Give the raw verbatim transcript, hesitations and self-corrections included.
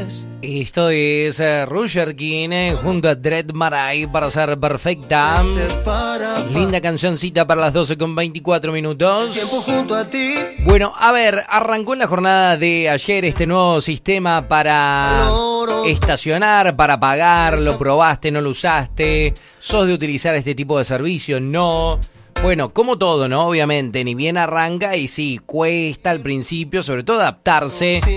Esto es uh, Roger King eh, junto a Dread Marai para ser perfecta. Linda cancioncita para las doce con veinticuatro minutos. Bueno, a ver, arrancó en la jornada de ayer este nuevo sistema para estacionar, para pagar. ¿Lo probaste, no lo usaste? ¿Sos de utilizar este tipo de servicio? No. Bueno, como todo, ¿no? Obviamente, ni bien arranca y sí, cuesta al principio, sobre todo adaptarse